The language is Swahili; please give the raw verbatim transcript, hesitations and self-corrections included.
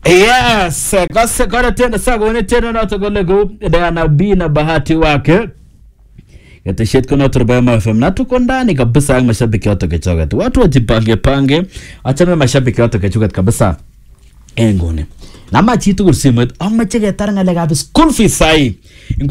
Yes, kase kare tena sagone tena na tokole go Diana B na bahati wake. Yatashit kuna turba F M na tuko ndani kabisa ang mashabiki wote kechogat. Watu wajipange pange, achana mashabiki wote kechogat kabisa. Engone. Na machitu kursimet ang machige taranga lega school fees sai.